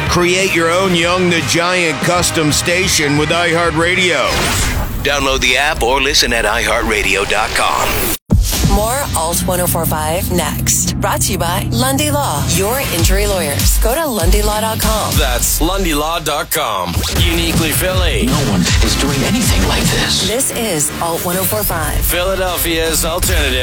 Create your own Young the Giant custom station with iHeartRadio. Download the app or listen at iHeartRadio.com. More Alt 1045 next. Brought to you by Lundy Law, your injury lawyers. Go to LundyLaw.com. That's LundyLaw.com. Uniquely Philly. No one is doing anything like this. This is Alt 1045. Philadelphia's alternative.